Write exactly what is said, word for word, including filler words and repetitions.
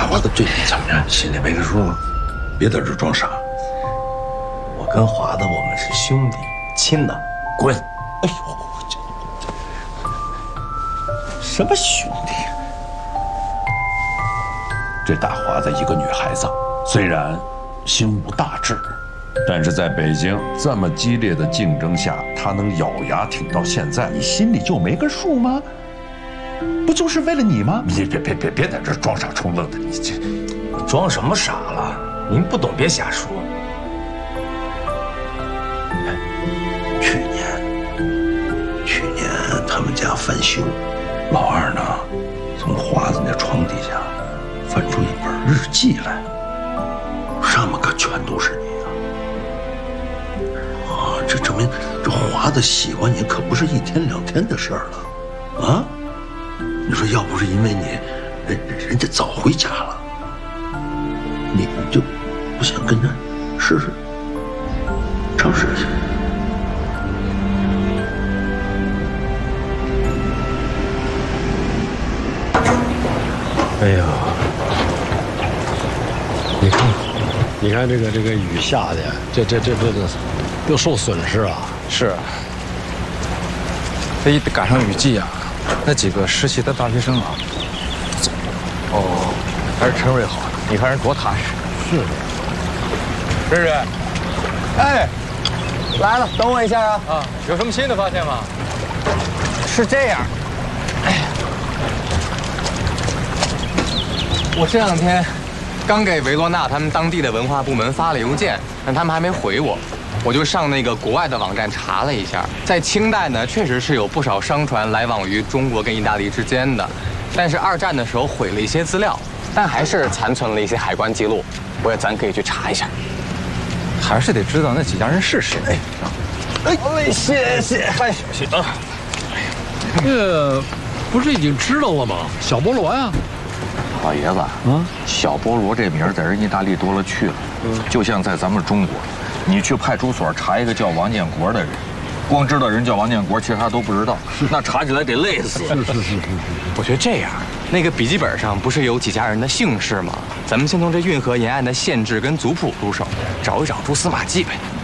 华子对你怎么样？心里没个数，别在这装傻。 我跟华子我们是兄弟，亲的。 滚！哎呦，我这什么兄弟？这大华子一个女孩子，虽然心无大志，但是在北京这么激烈的竞争下，她能咬牙挺到现在，你心里就没个数吗？不就是为了你吗？你别别别别在这装傻充愣的，你这装什么傻了？您不懂别瞎说。 去年，去年他们家翻修，老二呢，从华子那床底下翻出一本日记来，上面可全都是你啊！啊，这证明这华子喜欢你可不是一天两天的事儿了，啊！你说要不是因为你，人人家早回家了，你就不想跟他试试，尝试去？ 哎呀，你看，你看这个这个雨下的，这这这这这又受损失啊！ 是，这一赶上雨季啊，那几个实习的大学生啊，走。哦，还是陈瑞好，你看人多踏实。 是的。 瑞瑞， 哎，来了，等我一下啊！ 啊，有什么新的发现吗？ 是这样，哎呀，我这两天刚给维罗纳他们当地的文化部门发了邮件，但他们还没回我。我就上那个国外的网站查了一下，在清代呢，确实是有不少商船来往于中国跟意大利之间的，但是二战的时候毁了一些资料，但还是残存了一些海关记录，我也咱可以去查一下。 还是得知道那几家人是谁。 哎，哎，谢谢，哎， 小心啊！ 这不是已经知道了吗？小菠萝呀。 老爷子，嗯，小菠萝这名在人意大利多了去了，嗯，就像在咱们中国，你去派出所查一个叫王建国的人，光知道人叫王建国，其他都不知道，那查起来得累死。 是是是是是。 我觉得这样，那个笔记本上不是有几家人的姓氏吗？咱们先从这运河沿岸的县志跟族谱入手，找一找蛛丝马迹呗。